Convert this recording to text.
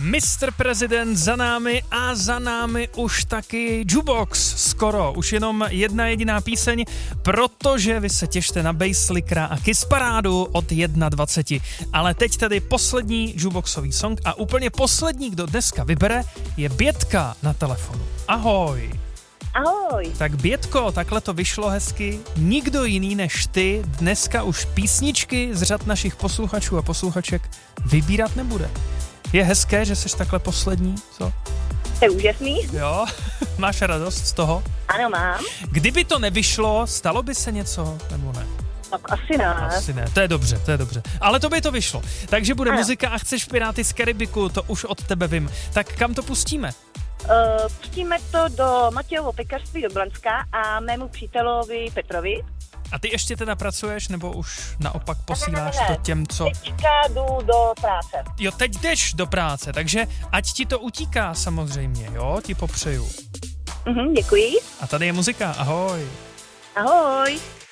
Mr. Prezident za námi a za námi už taky Jukebox skoro. Už jenom jedna jediná píseň, protože vy se těšte na Basslickera a Kiss Parádu od 21. Ale teď tady poslední Jukeboxový song a úplně poslední, kdo dneska vybere, je Bětka na telefonu. Ahoj. Ahoj. Tak Bětko, takhle to vyšlo hezky. Nikdo jiný než ty dneska už písničky z řad našich posluchačů a posluchaček vybírat nebude. Je hezké, že jsi takhle poslední, co? To je úžasný. Jo, máš radost z toho? Ano, mám. Kdyby to nevyšlo, stalo by se něco, nebo ne? Tak asi ne. Asi ne, to je dobře. Ale to by to vyšlo. Takže bude muzika a chceš Piráty z Karibiku, to už od tebe vím. Tak kam to pustíme? Pustíme to do Matějovo pekařství do Blanska a mému přítelovi Petrovi. A ty ještě teda pracuješ, nebo už naopak posíláš to těm, co... Teďka jdu do práce. Jo, teď jdeš do práce, takže ať ti to utíká samozřejmě, jo, ti popřeju. Děkuji. A tady je muzika, ahoj. Ahoj.